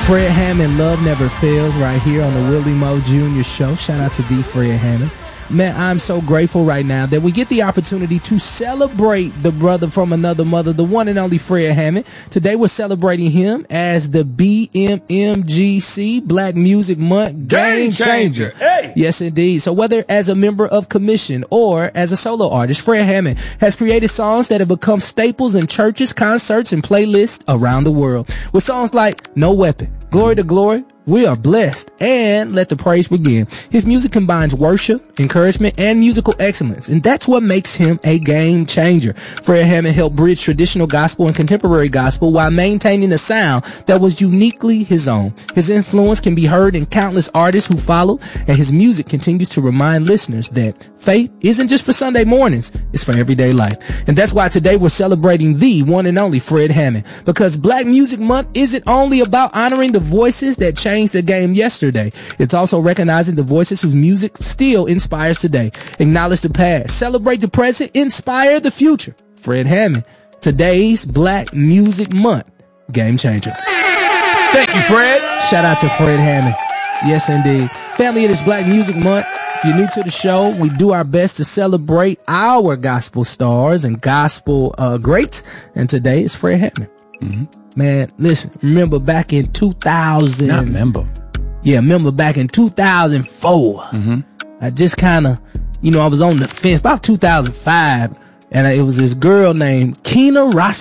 Fred Hammond, Love Never Fails, right here on the Willie Moe Jr. Show. Shout out to the Fred Hammond. Man, I'm so grateful right now that we get the opportunity to celebrate the brother from another mother, the one and only Fred Hammond. Today we're celebrating him as the BMMGC Black Music Month Game Changer. Hey! Yes, indeed. So whether as a member of commission or as a solo artist, Fred Hammond has created songs that have become staples in churches, concerts, and playlists around the world. With songs like No Weapon, Glory to Glory, We Are Blessed, and Let the Praise Begin. His music combines worship, encouragement, and musical excellence, and that's what makes him a game changer. Fred Hammond helped bridge traditional gospel and contemporary gospel while maintaining a sound that was uniquely his own. His influence can be heard in countless artists who follow, and his music continues to remind listeners that faith isn't just for Sunday mornings, it's for everyday life. And that's why today we're celebrating the one and only Fred Hammond, because Black Music Month isn't only about honoring the voices that changed the game yesterday. It's also recognizing the voices whose music still inspires today. Acknowledge the past, celebrate the present, inspire the future. Fred Hammond, today's Black Music Month Game Changer. Thank you, Fred. Shout out to Fred Hammond. Yes, indeed. Family, it is Black Music Month. If you're new to the show, we do our best to celebrate our gospel stars and gospel greats. And today is Fred Hammond. Mm-hmm. Man, listen, remember back in 2000. I remember. Yeah, remember back in 2004. Mm-hmm. I just kind of, I was on the fence about 2005. And it was this girl named Kina Ross.